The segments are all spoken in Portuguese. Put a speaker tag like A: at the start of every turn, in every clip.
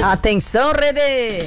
A: Atenção, Rede!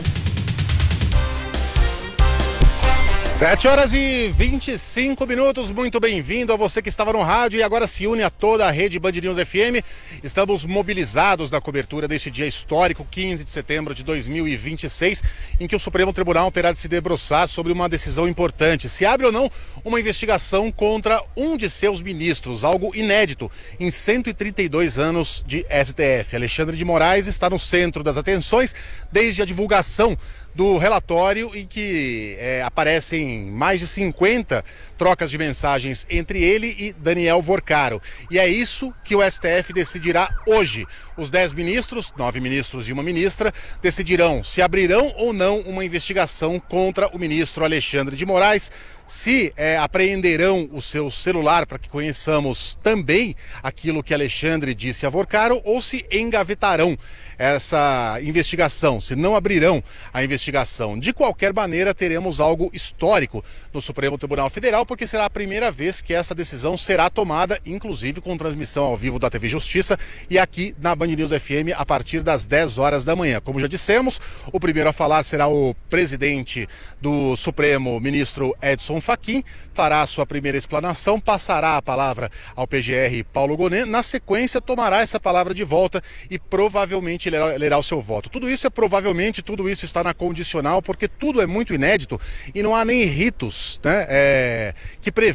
B: 7h25, muito bem-vindo a você que estava no rádio e agora se une a toda a rede Band News FM. Estamos mobilizados na cobertura deste dia histórico, 15 de setembro de 2026, em que o Supremo Tribunal terá de se debruçar sobre uma decisão importante. Se abre ou não uma investigação contra um de seus ministros, algo inédito em 132 anos de STF. Alexandre de Moraes está no centro das atenções desde a divulgação do relatório em que aparecem mais de 50 trocas de mensagens entre ele e Daniel Vorcaro. E é isso que o STF decidirá hoje. Os 10 ministros, 9 ministros e uma ministra, decidirão se abrirão ou não uma investigação contra o ministro Alexandre de Moraes, se apreenderão o seu celular para que conheçamos também aquilo que Alexandre disse a Vorcaro ou se engavetarão essa investigação, se não abrirão a investigação. De qualquer maneira, teremos algo histórico no Supremo Tribunal Federal, porque será a primeira vez que essa decisão será tomada, inclusive com transmissão ao vivo da TV Justiça e aqui na Band News FM a partir das 10 horas da manhã. Como já dissemos, o primeiro a falar será o presidente do Supremo, ministro Edson Fachin, fará a sua primeira explanação, passará a palavra ao PGR Paulo Gonet, na sequência tomará essa palavra de volta e provavelmente lerá o seu voto. Tudo isso provavelmente, tudo isso está na condicional, porque tudo é muito inédito e não há nem ritos, né, que